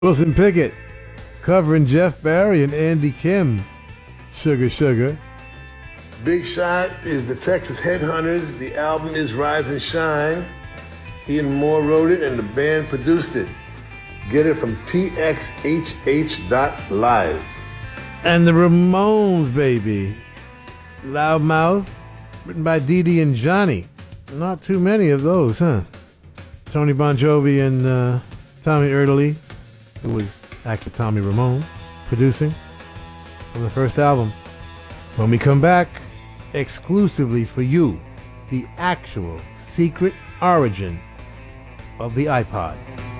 Wilson Pickett covering Jeff Barry and Andy Kim. Sugar, Sugar. Big Shot is the Texas Headhunters. The album is Rise and Shine. Ian Moore wrote it and the band produced it. Get it from txhh.live. And the Ramones, baby. Loudmouth, written by Dee Dee and Johnny. Not too many of those, huh? Tony Bon Jovi and Tommy Erdely, who was actually Tommy Ramone, producing on the first album. When we come back, exclusively for you, the actual secret origin of the iPod.